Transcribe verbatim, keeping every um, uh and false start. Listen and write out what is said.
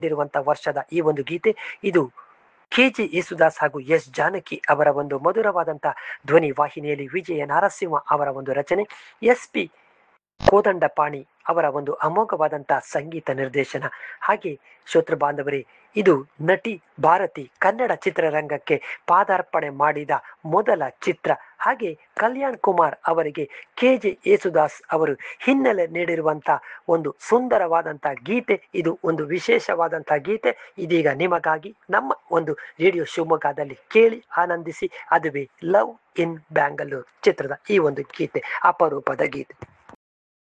ಇರುವಂತ ವರ್ಷದ ಈ ಒಂದು ಗೀತೆ ಇದು ಕೆ ಜೆ ಯೇಸುದಾಸ್ ಹಾಗೂ ಎಸ್ ಜಾನಕಿ ಅವರ ಒಂದು ಮಧುರವಾದಂಥ ಧ್ವನಿ ವಾಹಿನಿಯಲ್ಲಿ ವಿಜಯ ನರಸಿಂಹ ಅವರ ಒಂದು ರಚನೆ, ಎಸ್ ಪಿ ಕೋದಂಡಪಾಣಿ ಅವರ ಒಂದು ಅಮೋಘವಾದಂಥ ಸಂಗೀತ ನಿರ್ದೇಶನ. ಹಾಗೆ ಶ್ರೋತೃ ಬಾಂಧವರೇ, ಇದು ನಟಿ ಭಾರತಿ ಕನ್ನಡ ಚಿತ್ರರಂಗಕ್ಕೆ ಪಾದಾರ್ಪಣೆ ಮಾಡಿದ ಮೊದಲ ಚಿತ್ರ. ಹಾಗೆ ಕಲ್ಯಾಣ್ ಕುಮಾರ್ ಅವರಿಗೆ ಕೆ ಜೆ ಯೇಸುದಾಸ್ ಅವರು ಹಿನ್ನೆಲೆ ನೀಡಿರುವಂಥ ಒಂದು ಸುಂದರವಾದಂಥ ಗೀತೆ. ಇದು ಒಂದು ವಿಶೇಷವಾದಂಥ ಗೀತೆ. ಇದೀಗ ನಿಮಗಾಗಿ ನಮ್ಮ ಒಂದು ರೇಡಿಯೋ ಶಿವಮೊಗ್ಗದಲ್ಲಿ ಕೇಳಿ ಆನಂದಿಸಿ. ಅದುವೇ ಲವ್ ಇನ್ ಬ್ಯಾಂಗಲೂರ್ ಚಿತ್ರದ ಈ ಒಂದು ಗೀತೆ, ಅಪರೂಪದ ಗೀತೆ.